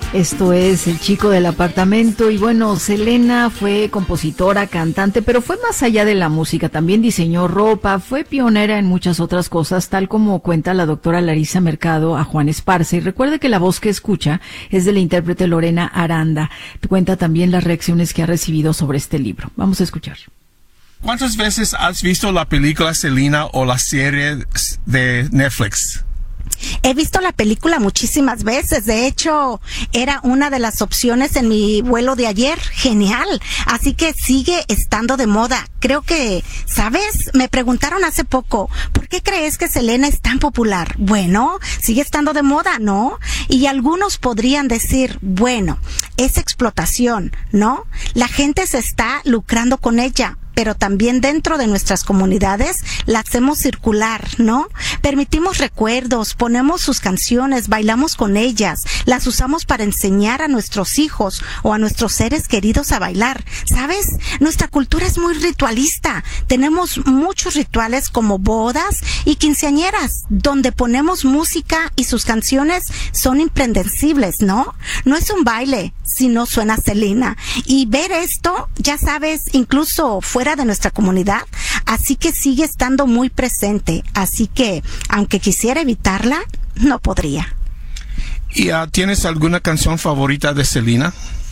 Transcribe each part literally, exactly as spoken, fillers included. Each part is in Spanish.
Esto es El Chico del Apartamento. Y bueno, Selena fue compositora, cantante, pero fue más allá de la música. También diseñó ropa, fue pionera en muchas otras cosas, tal como cuenta la doctora Larisa Mercado a Juan Esparza. Y recuerde que la voz que escucha es de la intérprete Lorena Aranda. Cuenta también las reacciones que ha recibido sobre este libro. Vamos a escuchar. ¿Cuántas veces has visto la película Selena o la serie de Netflix? He visto la película muchísimas veces. De hecho, era una de las opciones en mi vuelo de ayer. Genial. Así que sigue estando de moda. Creo que, ¿sabes? Me preguntaron hace poco, ¿por qué crees que Selena es tan popular? Bueno, sigue estando de moda, ¿no? Y algunos podrían decir, bueno, es explotación, ¿no? La gente se está lucrando con ella, pero también dentro de nuestras comunidades la hacemos circular, ¿no? Permitimos recuerdos, ponemos sus canciones, bailamos con ellas, las usamos para enseñar a nuestros hijos o a nuestros seres queridos a bailar, ¿sabes? Nuestra cultura es muy ritualista. Tenemos muchos rituales como bodas y quinceañeras, donde ponemos música y sus canciones son impredecibles, ¿no? No es un baile si no suena Selena. Y ver esto, ya sabes, incluso fuera de nuestra comunidad, así que sigue estando muy presente, así que aunque quisiera evitarla, no podría. ¿Y uh, tienes alguna canción favorita de Selena?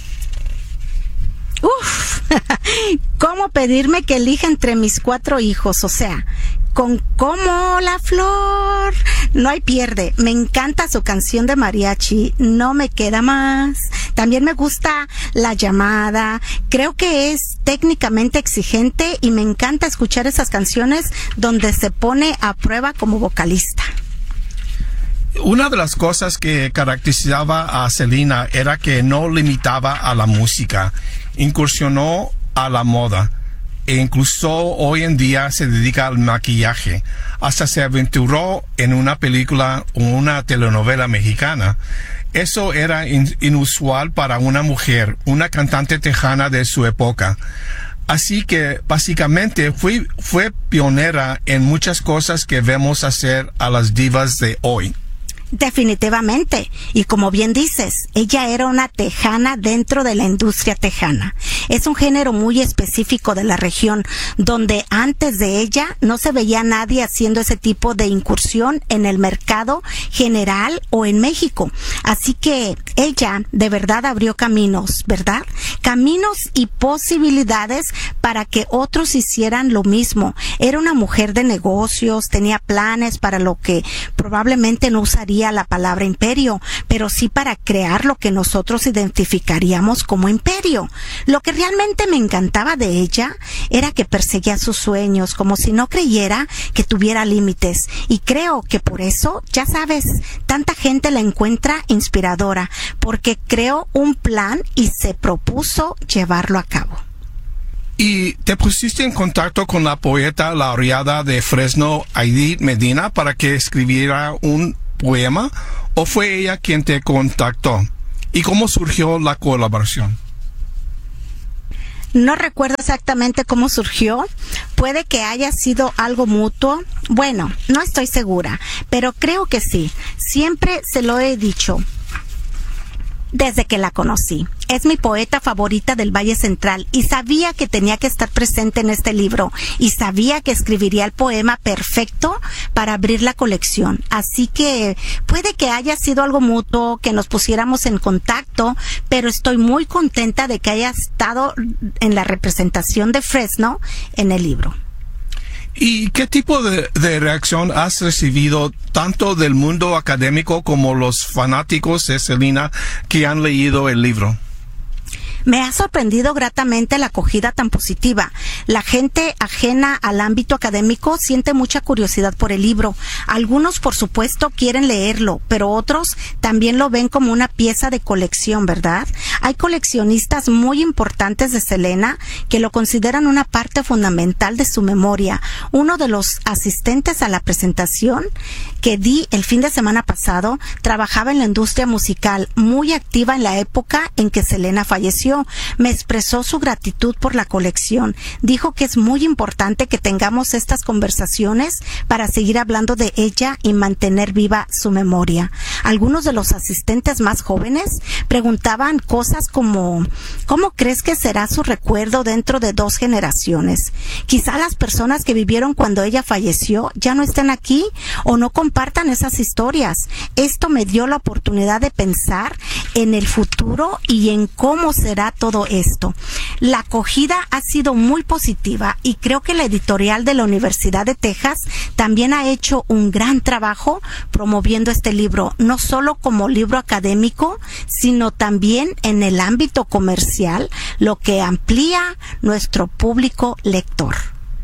Uf, ¿cómo pedirme que elija entre mis cuatro hijos? O sea, con Como la Flor, no hay pierde. Me encanta su canción de mariachi, No me queda más. También me gusta La Llamada. Creo que es técnicamente exigente y me encanta escuchar esas canciones donde se pone a prueba como vocalista. Una de las cosas que caracterizaba a Selena era que no limitaba a la música, incursionó a la moda e incluso hoy en día se dedica al maquillaje. Hasta se aventuró en una película o una telenovela mexicana. Eso era in- inusual para una mujer, una cantante tejana de su época. Así que básicamente fue, fue pionera en muchas cosas que vemos hacer a las divas de hoy. Definitivamente. Y como bien dices, ella era una tejana dentro de la industria tejana. Es un género muy específico de la región, donde antes de ella no se veía nadie haciendo ese tipo de incursión en el mercado general o en México. Así que ella de verdad abrió caminos, ¿verdad? Caminos y posibilidades para que otros hicieran lo mismo. Era una mujer de negocios, tenía planes para lo que probablemente no usaría la palabra imperio, pero sí para crear lo que nosotros identificaríamos como imperio. Lo que realmente me encantaba de ella era que perseguía sus sueños, como si no creyera que tuviera límites. Y creo que por eso, ya sabes, tanta gente la encuentra inspiradora, porque creó un plan y se propuso llevarlo a cabo. ¿Y te pusiste en contacto con la poeta laureada de Fresno, Aidit Medina, para que escribiera un poema, o fue ella quien te contactó? ¿Y cómo surgió la colaboración? No recuerdo exactamente cómo surgió. Puede que haya sido algo mutuo. Bueno, no estoy segura, pero creo que sí. Siempre se lo he dicho desde que la conocí. Es mi poeta favorita del Valle Central y sabía que tenía que estar presente en este libro y sabía que escribiría el poema perfecto para abrir la colección. Así que puede que haya sido algo mutuo, que nos pusiéramos en contacto, pero estoy muy contenta de que haya estado en la representación de Fresno en el libro. ¿Y qué tipo de, de reacción has recibido tanto del mundo académico como los fanáticos de Selena que han leído el libro? Me ha sorprendido gratamente la acogida tan positiva. La gente ajena al ámbito académico siente mucha curiosidad por el libro. Algunos, por supuesto, quieren leerlo, pero otros también lo ven como una pieza de colección, ¿verdad? Hay coleccionistas muy importantes de Selena que lo consideran una parte fundamental de su memoria. Uno de los asistentes a la presentación, que di el fin de semana pasado trabajaba en la industria musical, muy activa en la época en que Selena falleció. Me expresó su gratitud por la colección. Dijo que es muy importante que tengamos estas conversaciones para seguir hablando de ella y mantener viva su memoria. Algunos de los asistentes más jóvenes preguntaban cosas como ¿cómo crees que será su recuerdo dentro de dos generaciones? Quizá las personas que vivieron cuando ella falleció ya no estén aquí o no compartan esas historias. Esto me dio la oportunidad de pensar en el futuro y en cómo será todo esto. La acogida ha sido muy positiva y creo que la editorial de la Universidad de Texas también ha hecho un gran trabajo promoviendo este libro, no solo como libro académico, sino también en el ámbito comercial, lo que amplía nuestro público lector.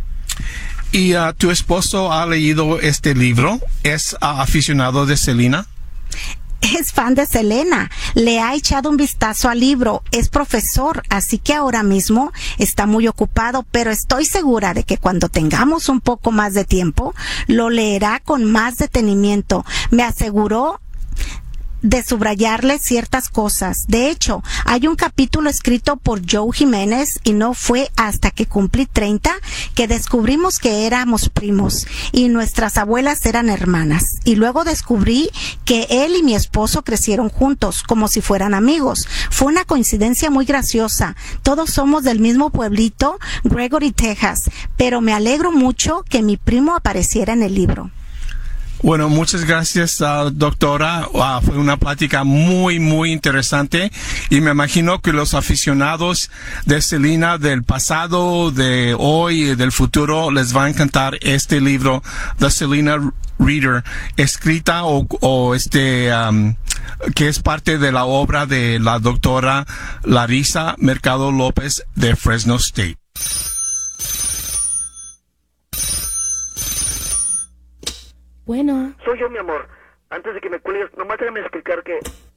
¿Y uh, tu esposo ha leído este libro? ¿Es uh, aficionado de Selena? Es fan de Selena, le ha echado un vistazo al libro, es profesor, así que ahora mismo está muy ocupado, pero estoy segura de que cuando tengamos un poco más de tiempo, lo leerá con más detenimiento. Me aseguró de subrayarle ciertas cosas. De hecho, hay un capítulo escrito por Joe Jiménez y no fue hasta que cumplí treinta que descubrimos que éramos primos y nuestras abuelas eran hermanas. Y luego descubrí que él y mi esposo crecieron juntos, como si fueran amigos. Fue una coincidencia muy graciosa. Todos somos del mismo pueblito, Gregory, Texas, pero me alegro mucho que mi primo apareciera en el libro. Bueno, muchas gracias, uh, doctora. Uh, fue una plática muy, muy interesante y me imagino que los aficionados de Selena del pasado, de hoy y del futuro les va a encantar este libro, The Selena Reader, escrita o, o este, um, que es parte de la obra de la doctora Larisa Mercado López de Fresno State. Bueno. Soy yo, mi amor. Antes de que me cuelgues, nomás déjame explicar que